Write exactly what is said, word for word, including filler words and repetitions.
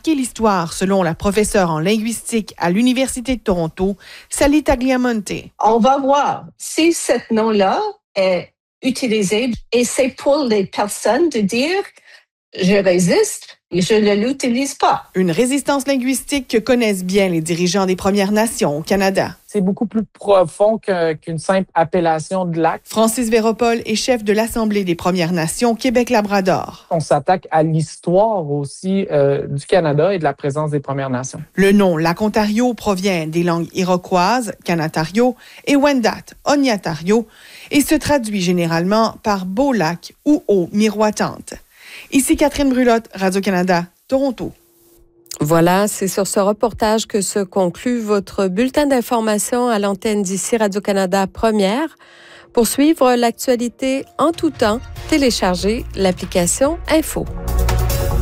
marqué l'histoire, selon la professeure en linguistique à l'Université de Toronto, Sally Tagliamonte. On va voir si ce nom-là est utilisé et c'est pour les personnes de dire « je résiste ». Je ne l'utilise pas. Une résistance linguistique que connaissent bien les dirigeants des Premières Nations au Canada. C'est beaucoup plus profond que, qu'une simple appellation de lac. Francis Véropol est chef de l'Assemblée des Premières Nations Québec-Labrador. On s'attaque à l'histoire aussi euh, du Canada et de la présence des Premières Nations. Le nom Lac-Ontario provient des langues iroquoises, Kanatario, et Wendat, Ognatario, et se traduit généralement par beau lac ou eau miroitante. Ici Catherine Brulotte, Radio-Canada, Toronto. Voilà, c'est sur ce reportage que se conclut votre bulletin d'information à l'antenne d'ici Radio-Canada Première. Pour suivre l'actualité en tout temps, téléchargez l'application Info.